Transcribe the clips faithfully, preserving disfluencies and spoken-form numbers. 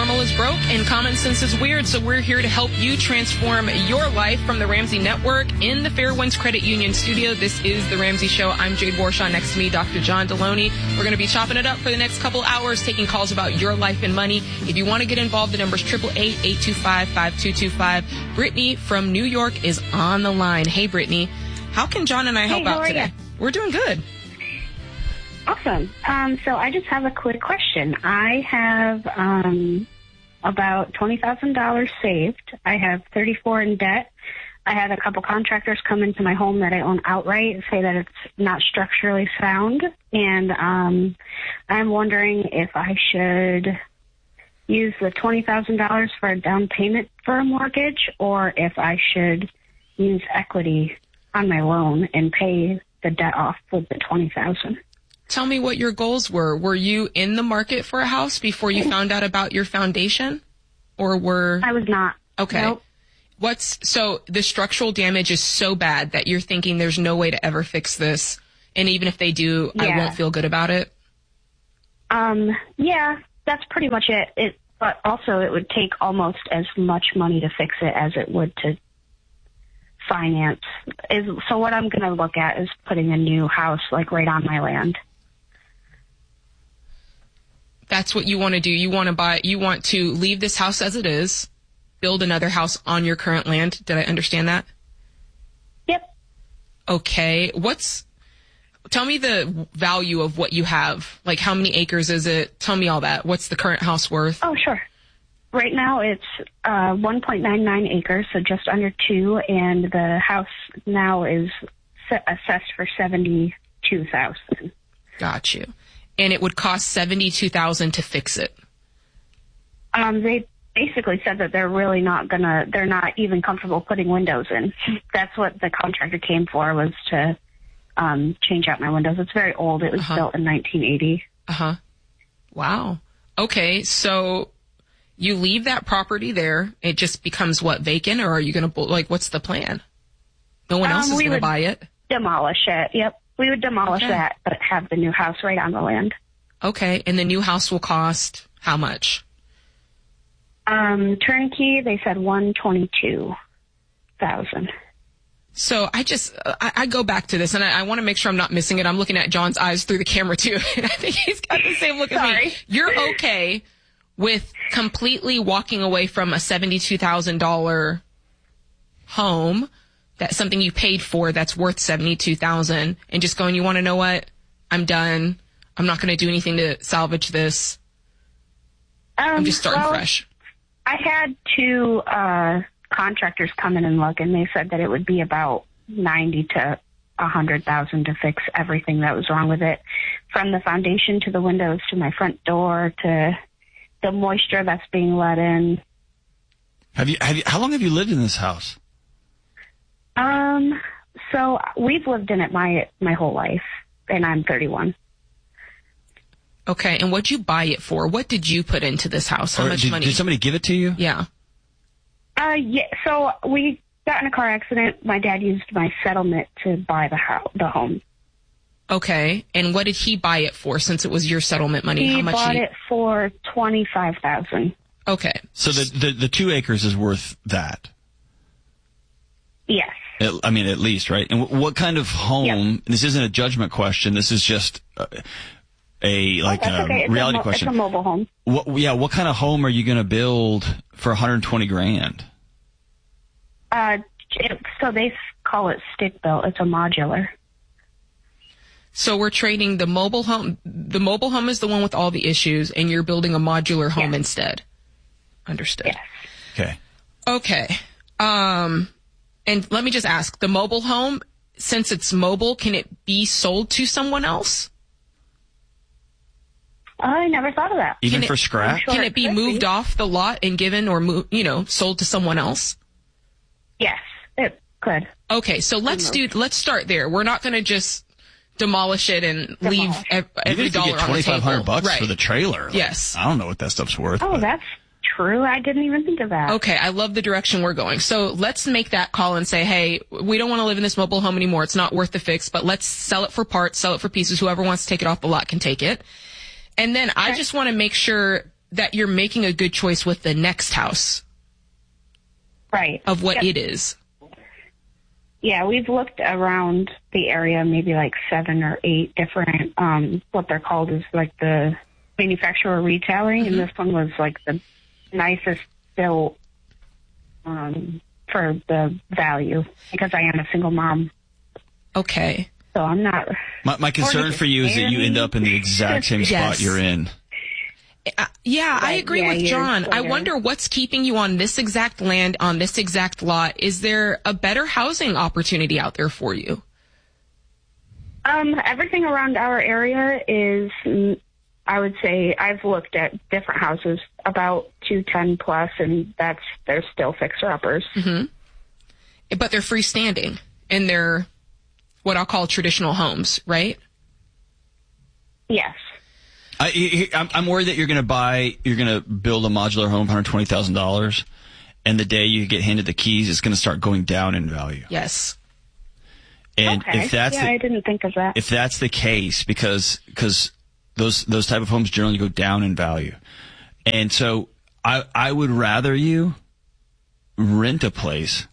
normal is broke and common sense is weird, so we're here to help you transform your life from the Ramsey Network in the Fairwinds Credit Union studio. This is The Ramsey Show. I'm Jade Warshaw. Next to me, Doctor John Deloney. We're going to be chopping it up for the next couple hours, taking calls about your life and money. If you want to get involved, the number is eight eight eight, eight two five, five two two five. Brittany from New York is on the line. Hey, Brittany. How can John and I help hey, how out are today? You? We're doing good. Awesome. Um, so I just have a quick question. I have um, about twenty thousand dollars saved. I have thirty-four in debt. I had a couple contractors come into my home that I own outright and say that it's not structurally sound. And um, I'm wondering if I should use the twenty thousand dollars for a down payment for a mortgage, or if I should use equity on my loan and pay the debt off with the twenty thousand dollars. Tell me what your goals were. Were you in the market for a house before you found out about your foundation? Or were... I was not. Okay. Nope. What's... So the structural damage is so bad that you're thinking there's no way to ever fix this. And even if they do, yeah. I won't feel good about it? Um, yeah, that's pretty much it. It. But also it would take almost as much money to fix it as it would to finance. Is So what I'm going to look at is putting a new house, like, right on my land. That's what you want to do. You want to buy, you want to leave this house as it is, build another house on your current land. Did I understand that? Yep. Okay. What's, tell me the value of what you have. Like, how many acres is it? Tell me all that. What's the current house worth? Oh, sure. Right now it's uh, one point nine nine acres, so just under two, and the house now is assessed for seventy-two thousand dollars. Got you. And it would cost seventy-two thousand dollars to fix it. Um, they basically said that they're really not gonna, they're not even comfortable putting windows in. That's what the contractor came for, was to um, change out my windows. It's very old. It was uh-huh. built in nineteen eighty. Uh-huh. Wow. Okay, so you leave that property there. It just becomes, what, vacant? Or are you going to, like, what's the plan? No one else um, is going to buy it? Demolish it, yep. We would demolish okay. that, but have the new house right on the land. Okay, and the new house will cost how much? Um, turnkey, they said one hundred twenty-two thousand dollars. So I just, I, I go back to this, and I, I want to make sure I'm not missing it. I'm looking at John's eyes through the camera, too, and I think he's got the same look as me. You're okay with completely walking away from a seventy-two thousand dollars home, that's something you paid for that's worth seventy-two thousand dollars, and just going, you want to know what? I'm done. I'm not going to do anything to salvage this. Um, I'm just starting well, fresh. I had two uh, contractors come in and look, and they said that it would be about ninety to a hundred thousand to fix everything that was wrong with it, from the foundation to the windows to my front door to the moisture that's being let in. Have you? Have you? How long have you lived in this house? Um. So we've lived in it my my whole life, and I'm thirty-one. Okay, and what'd you buy it for? What did you put into this house? How or much did, money? Did somebody give it to you? Yeah. Uh, yeah. So we got in a car accident. My dad used my settlement to buy the house, the home. Okay, and what did he buy it for? Since it was your settlement money, he how much? Bought he bought it for twenty-five thousand. Okay. So the, the the two acres is worth that. Yes. It, I mean, at least, right? And w- what kind of home? Yep. This isn't a judgment question. This is just uh, a like oh, a okay. reality a mo- question. It's a mobile home. What? Yeah. What kind of home are you going to build for one hundred twenty grand? Uh, it, so they call it stick built. It's a modular. So we're trading the mobile home. The mobile home is the one with all the issues, and you're building a modular home yes. instead. Understood. Yes. Okay. Okay. Um, and let me just ask, the mobile home, since it's mobile, can it be sold to someone else? I never thought of that. Even can for it, scrap? Sure can it be moved be. off the lot and given or, move, you know, sold to someone else? Yes, it could. Okay, so let's do, let's start there. We're not going to just demolish it and demolish. leave ev- every Even dollar if you get on the twenty-five hundred table. bucks right. for the trailer. Like, yes. I don't know what that stuff's worth. Oh, but. that's true. I didn't even think of that. Okay, I love the direction we're going. So let's make that call and say, hey, we don't want to live in this mobile home anymore. It's not worth the fix, but let's sell it for parts, sell it for pieces. Whoever wants to take it off the lot can take it. And then okay. I just want to make sure that you're making a good choice with the next house. Right. Of what yep. it is. Yeah, we've looked around the area, maybe like seven or eight different, um, what they're called is like the manufacturer retailing, mm-hmm. and this one was like the nicest built um, for the value because I am a single mom. Okay. So I'm not. My, my concern for you is that you end up in the exact same spot yes. you're in. Uh, yeah, right, I agree yeah, with John. later. I wonder what's keeping you on this exact land, on this exact lot. Is there a better housing opportunity out there for you? Um, everything around our area is, I would say, I've looked at different houses about two ten plus, and that's they're still fixer-uppers. Mm-hmm. But they're freestanding, and they're what I'll call traditional homes, right? Yes. I, I'm, I'm worried that you're going to buy, you're going to build a modular home, one hundred twenty thousand dollars, and the day you get handed the keys, it's going to start going down in value. Yes. And okay. if that's yeah, the, I didn't think of that. If that's the case, because because those those type of homes generally go down in value, and so I I would rather you rent a place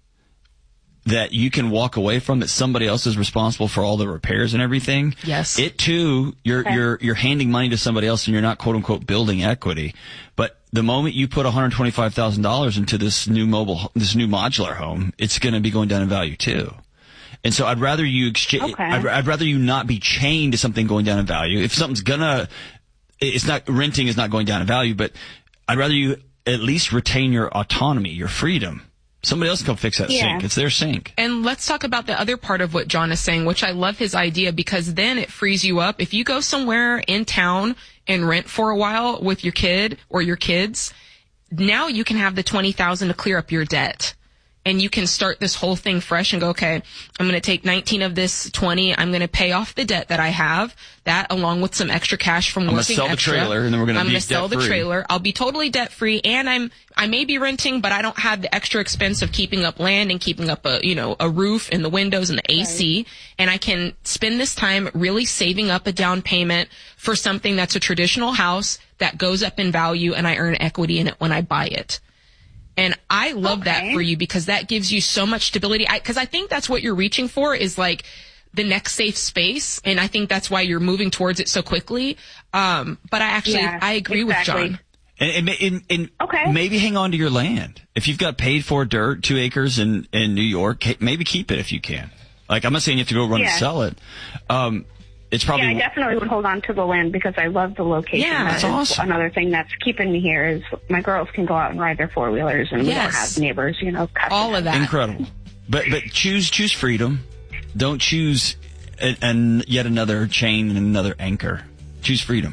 that you can walk away from, that somebody else is responsible for all the repairs and everything. Yes. It too, you're, okay. you're, you're handing money to somebody else and you're not quote unquote building equity. But the moment you put one hundred twenty-five thousand dollars into this new mobile, this new modular home, it's going to be going down in value too. And so I'd rather you exchange, okay. I'd, I'd rather you not be chained to something going down in value. If something's gonna, it's not, renting is not going down in value, but I'd rather you at least retain your autonomy, your freedom. Somebody else can come fix that yeah. sink. It's their sink. And let's talk about the other part of what John is saying, which I love his idea, because then it frees you up. If you go somewhere in town and rent for a while with your kid or your kids, now you can have the twenty thousand dollars to clear up your debt. And you can start this whole thing fresh and go, okay, I'm going to take nineteen of this twenty. I'm going to pay off the debt that I have. That, along with some extra cash from I'm working gonna sell extra. the trailer, and then we're going to I'm be going to sell the debt-free. trailer. I'll be totally debt free, and I'm I may be renting, but I don't have the extra expense of keeping up land and keeping up a you know a roof and the windows and the A C. Right. And I can spend this time really saving up a down payment for something that's a traditional house that goes up in value, and I earn equity in it when I buy it. And I love okay. that for you, because that gives you so much stability. Because I, I think that's what you're reaching for, is like the next safe space. And I think that's why you're moving towards it so quickly. Um, but I actually, yeah, I agree exactly. with John. And, and, and, and okay. maybe hang on to your land. If you've got paid for dirt, two acres in, in New York, maybe keep it if you can. Like, I'm not saying you have to go run yeah. and sell it. Um, It's probably. Yeah, I definitely would hold on to the land because I love the location. Yeah, that's awesome. Another thing that's keeping me here is my girls can go out and ride their four wheelers, and yes. we don't have neighbors, you know. All of that. Incredible. But but choose choose freedom. Don't choose an, an yet another chain and another anchor. Choose freedom.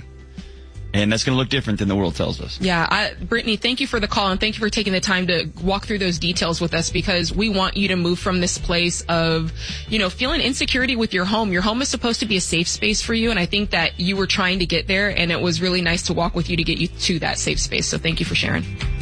And that's going to look different than the world tells us. Yeah, I, Brittany, thank you for the call, and thank you for taking the time to walk through those details with us, because we want you to move from this place of, you know, feeling insecurity with your home. Your home is supposed to be a safe space for you, and I think that you were trying to get there, and it was really nice to walk with you to get you to that safe space. So thank you for sharing.